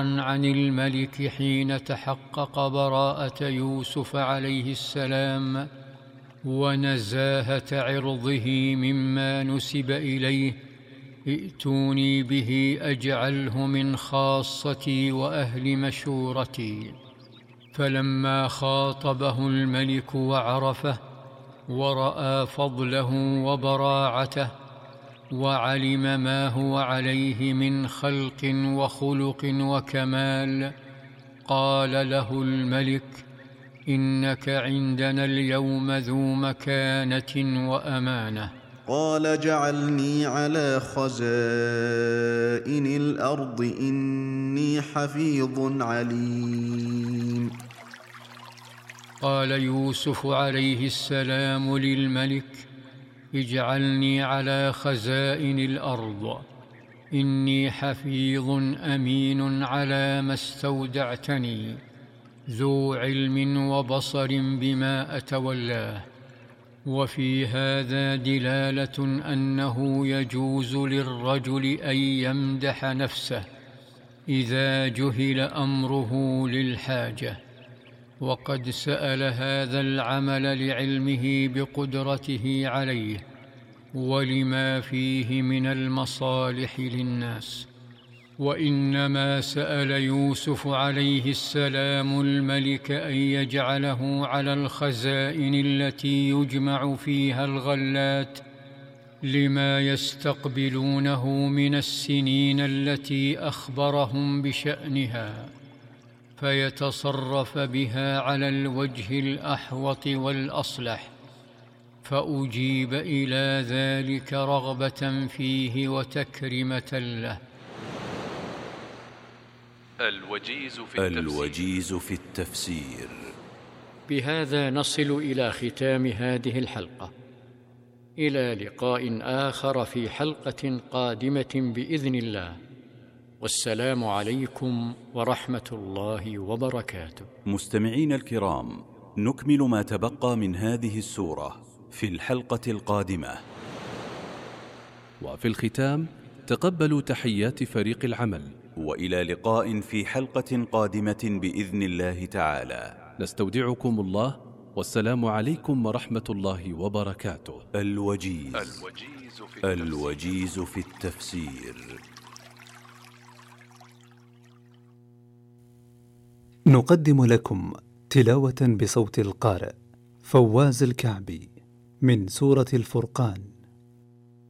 عن الملك حين تحقق براءة يوسف عليه السلام ونزاهة عرضه مما نسب إليه: ائتوني به أجعله من خاصتي وأهل مشورتي. فلما خاطبه الملك وعرفه ورأى فضله وبراعته وعلم ما هو عليه من خلق وخلق وكمال، قال له الملك: إنك عندنا اليوم ذو مكانة وأمانة. قال: اجعلني على خزائن الأرض إني حفيظ عليم. قال يوسف عليه السلام للملك: اجعلني على خزائن الأرض إني حفيظ أمين على ما استودعتني، ذو علم وبصر بما أتولاه. وفي هذا دلالة أنه يجوز للرجل أن يمدح نفسه إذا جهل أمره للحاجة، وقد سأل هذا العمل لعلمه بقدرته عليه ولما فيه من المصالح للناس. وإنما سأل يوسف عليه السلام الملك أن يجعله على الخزائن التي يجمع فيها الغلات لما يستقبلونه من السنين التي أخبرهم بشأنها، فيتصرف بها على الوجه الأحوط والأصلح. فأجيب إلى ذلك رغبة فيه وتكرمة له. الوجيز في التفسير. بهذا نصل إلى ختام هذه الحلقة. إلى لقاء آخر في حلقة قادمة بإذن الله، والسلام عليكم ورحمة الله وبركاته. مستمعين الكرام، نكمل ما تبقى من هذه السورة في الحلقة القادمة. وفي الختام تقبلوا تحيات فريق العمل، وإلى لقاء في حلقة قادمة بإذن الله تعالى. نستودعكم الله، والسلام عليكم ورحمة الله وبركاته. الوجيز في التفسير. نقدم لكم تلاوة بصوت القارئ فواز الكعبي من سورة الفرقان.